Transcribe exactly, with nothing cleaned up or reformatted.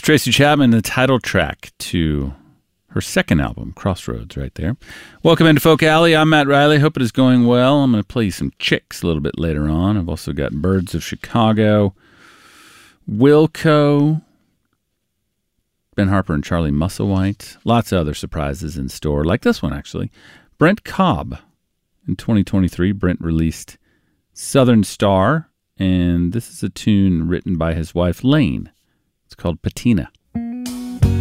Tracy Chapman, the title track to her second album, Crossroads, right there. Welcome into Folk Alley. I'm Matt Riley. Hope it is going well. I'm going to play you some Chicks a little bit later on. I've also got Birds of Chicago, Wilco, Ben Harper and Charlie Musselwhite. Lots of other surprises in store, like this one, actually. Brent Cobb. In twenty twenty-three, Brent released Southern Star, and this is a tune written by his wife, Lane. It's called Patina.